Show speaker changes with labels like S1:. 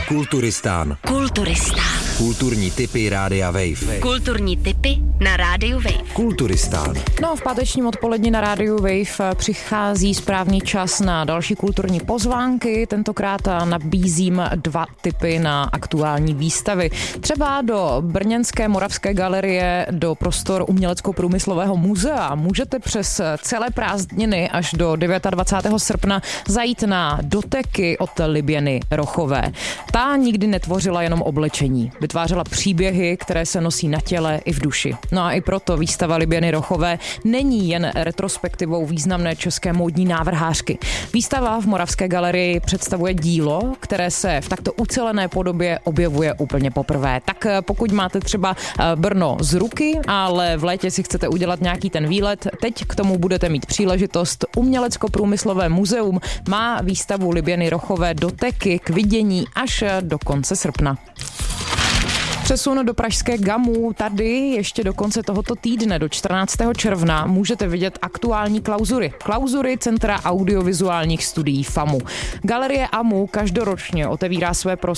S1: Kulturistán. Kulturní tipy Rádia Wave.
S2: Kulturní tipy na Rádiu Wave.
S1: Kulturistán.
S3: No, v pátečním odpoledni na Rádiu Wave přichází správný čas na další kulturní pozvánky. Tentokrát nabízím 2 tipy na aktuální výstavy. Třeba do brněnské Moravské galerie, do prostor Umělecko-průmyslového muzea. Můžete přes celé prázdniny až do 29. srpna zajít na doteky od Liběny Rochové. Ta nikdy netvořila jenom oblečení. Vytvářela příběhy, které se nosí na těle i v duši. No a i proto výstava Liběny Rochové není jen retrospektivou významné české módní návrhářky. Výstava v Moravské galerii představuje dílo, které se v takto ucelené podobě objevuje úplně poprvé. Tak pokud máte třeba Brno z ruky, ale v létě si chcete udělat nějaký ten výlet, teď k tomu budete mít příležitost. Umělecko-průmyslové muzeum má výstavu Liběny Rochové doteky k vidění až do konce srpna. Přesun do pražské GAMu. Tady ještě do konce tohoto týdne, do 14. června, můžete vidět aktuální klauzury. Klauzury Centra audiovizuálních studií FAMU. Galerie AMU každoročně otevírá své